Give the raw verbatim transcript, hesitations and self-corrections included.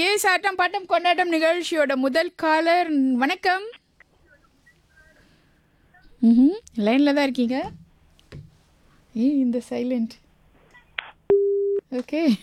சுரேஷ் ஆட்டம் bottom கொண்டாட்டம் நிகழ்ச்சியோட முதல் காலர். வணக்கம். ம் லைனில் தான் இருக்கீங்க. ஏ இந்த சைலண்ட். ஓகே.